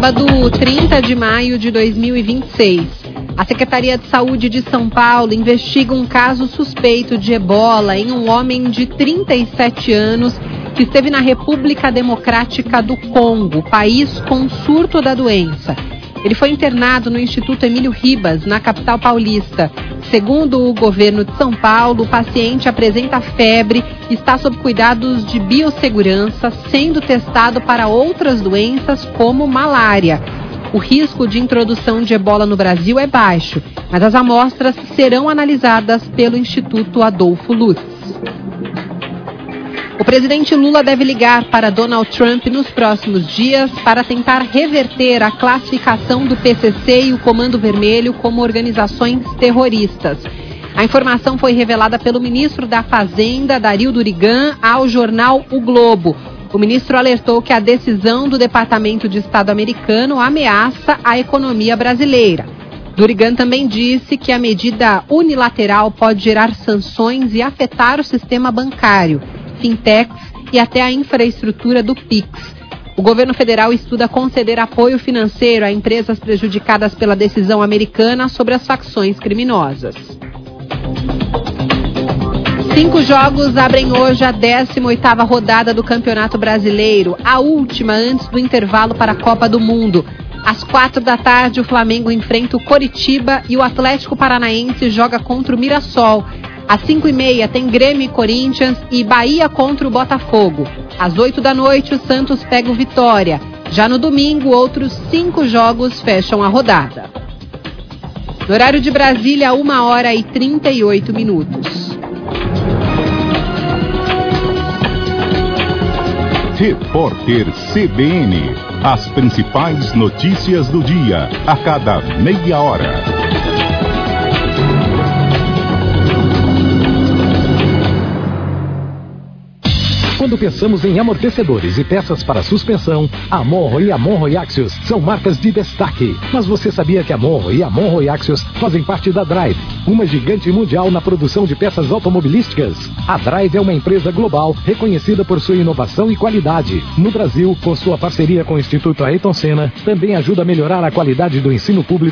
sábado, 30 de maio de 2026. A Secretaria de Saúde de São Paulo investiga um caso suspeito de ebola em um homem de 37 anos que esteve na República Democrática do Congo, país com surto da doença. Ele foi internado no Instituto Emílio Ribas, na capital paulista. Segundo o governo de São Paulo, o paciente apresenta febre e está sob cuidados de biossegurança, sendo testado para outras doenças como malária. O risco de introdução de ebola no Brasil é baixo, mas as amostras serão analisadas pelo Instituto Adolfo Lutz. O presidente Lula deve ligar para Donald Trump nos próximos dias para tentar reverter a classificação do PCC e o Comando Vermelho como organizações terroristas. A informação foi revelada pelo ministro da Fazenda, Dario Durigan, ao jornal O Globo. O ministro alertou que a decisão do Departamento de Estado americano ameaça a economia brasileira. Durigan também disse que a medida unilateral pode gerar sanções e afetar o sistema bancário, fintechs e até a infraestrutura do Pix. O governo federal estuda conceder apoio financeiro a empresas prejudicadas pela decisão americana sobre as facções criminosas. 5 jogos abrem hoje a 18ª rodada do Campeonato Brasileiro, a última antes do intervalo para a Copa do Mundo. Às 16h, o Flamengo enfrenta o Coritiba e o Atlético Paranaense joga contra o Mirassol. Às 5h30 tem Grêmio e Corinthians e Bahia contra o Botafogo. Às 20h, o Santos pega o Vitória. Já no domingo, outros 5 jogos fecham a rodada. No horário de Brasília, 1h38. Repórter CBN. As principais notícias do dia, a cada meia hora. Quando pensamos em amortecedores e peças para suspensão, a Monroe e a Monroe Axios são marcas de destaque. Mas você sabia que a Monroe e a Monroe Axios fazem parte da Drive, uma gigante mundial na produção de peças automobilísticas? A Drive é uma empresa global reconhecida por sua inovação e qualidade. No Brasil, com sua parceria com o Instituto Ayrton Senna, também ajuda a melhorar a qualidade do ensino público